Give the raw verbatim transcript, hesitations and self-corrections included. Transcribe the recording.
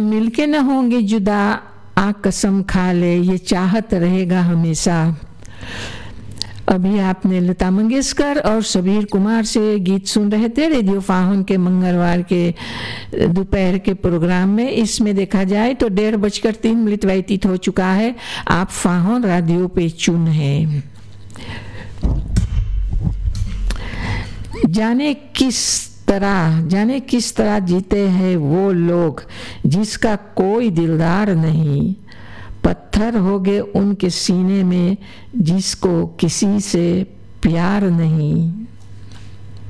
मिलके न होंगे जुदा, आ कसम खा ले, ये चाहत रहेगा हमेशा। अभी आपने लता मंगेशकर और शबीर कुमार से गीत सुन रहे थे रेडियो फाहुन के मंगलवार के दोपहर के प्रोग्राम में। इसमें देखा जाए तो डेढ़ बजकर तीन मिनट व्यतीत हो चुका है। आप फाहुन रेडियो पे चुन है। जाने किस तरह जाने किस तरह जीते हैं वो लोग जिसका कोई दिलदार नहीं, पत्थर हो गए उनके सीने में जिसको किसी से प्यार नहीं।